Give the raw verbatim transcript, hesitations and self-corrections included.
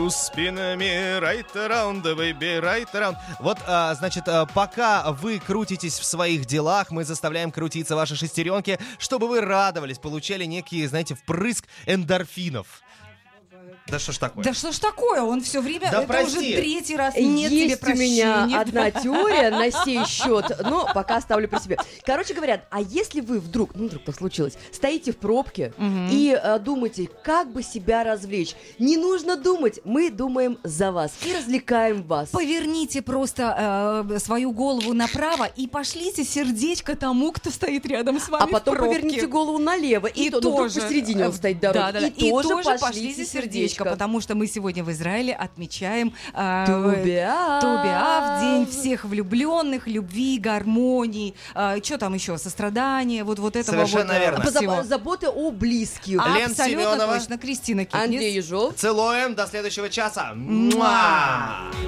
спинами, right around, baby, right around. Вот, а, значит, а, пока вы крутитесь в своих делах, мы заставляем крутиться ваши шестеренки, чтобы вы радовались, получали некие, знаете, впрыск эндорфинов. Да что ж такое? Да что ж такое? Он все время, да это прости. уже третий раз. Нет тебе Есть у прощения. меня одна теория на сей счет, но пока оставлю при себе. Короче говоря, а если вы вдруг, ну вдруг так случилось, стоите в пробке Мгм. и э, думаете, как бы себя развлечь, не нужно думать, мы думаем за вас и развлекаем вас. Поверните просто э, свою голову направо и пошлите сердечко тому, кто стоит рядом с вами А потом в пробке. поверните голову налево, и, И то, ну, вдруг тоже, посередине он э, стоит дороги, да-да-да, и, и тоже, тоже пошлите сердечко. потому что мы сегодня в Израиле отмечаем э, Тубиав. Тубиав, день всех влюбленных, любви, гармонии, что там еще, сострадания, вот, вот этого Совершенно вот, э, верно. Позаб- всего. Заботы о близких. А, Лен абсолютно Семенова. точно, Кристина Кипнис. Андрей Ежов. Целуем, до следующего часа. Муа!